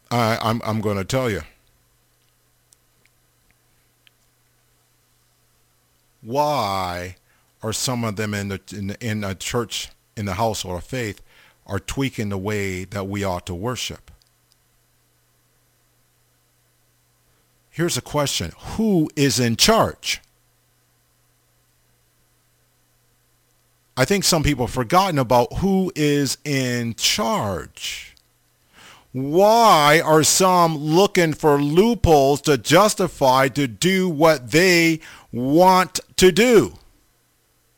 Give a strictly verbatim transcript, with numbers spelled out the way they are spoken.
I, I'm, I'm going to tell you. Why are some of them in the, in the in a church, in the household of faith, are tweaking the way that we ought to worship? Here's a question. Who is in charge? I think some people have forgotten about who is in charge. Why are some looking for loopholes to justify to do what they want to do?